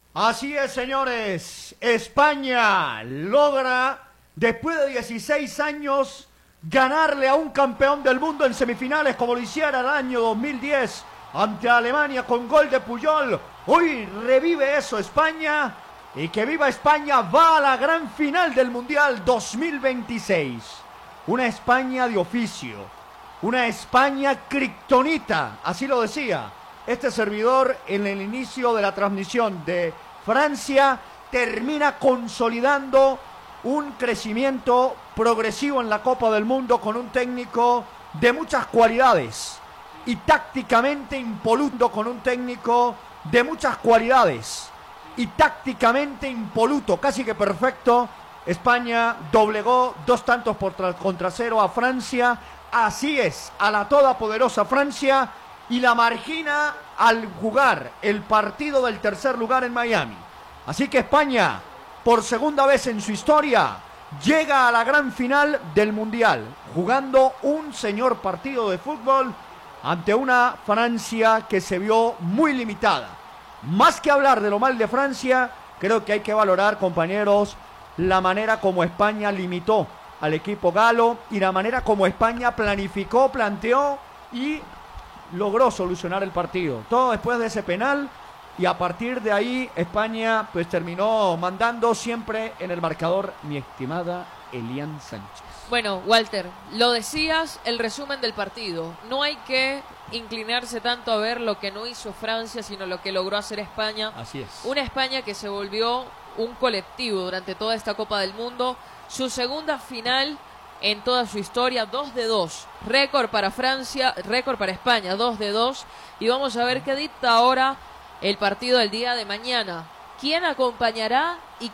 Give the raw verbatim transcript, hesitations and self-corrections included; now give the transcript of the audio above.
Así es, señores. España logra, después de dieciséis años, ganarle a un campeón del mundo en semifinales, como lo hiciera el año dos mil diez ante Alemania con gol de Puyol. Hoy revive eso España, y que viva España, va a la gran final del Mundial dos mil veintiséis. Una España de oficio, una España kriptonita, así lo decía este servidor en el inicio de la transmisión de Francia. Termina consolidando un crecimiento progresivo en la Copa del Mundo con un técnico de muchas cualidades y tácticamente impoluto, con un técnico de muchas cualidades y tácticamente impoluto, casi que perfecto. España doblegó dos tantos por tra- contra cero a Francia, así es, a la todopoderosa Francia, y la margina al jugar el partido del tercer lugar en Miami. Así que España, por segunda vez en su historia, llega a la gran final del Mundial, jugando un señor partido de fútbol ante una Francia que se vio muy limitada. Más que hablar de lo mal de Francia, creo que hay que valorar, compañeros, la manera como España limitó al equipo galo y la manera como España planificó, planteó y logró solucionar el partido. Todo después de ese penal, y a partir de ahí España pues terminó mandando siempre en el marcador, mi estimada Elian Sánchez. Bueno, Walter, lo decías, el resumen del partido. No hay que inclinarse tanto a ver lo que no hizo Francia, sino lo que logró hacer España. Así es. Una España que se volvió un colectivo durante toda esta Copa del Mundo. Su segunda final en toda su historia, dos de dos. Récord para Francia, récord para España, dos de dos. Y vamos a ver qué dicta ahora el partido del día de mañana. ¿Quién acompañará y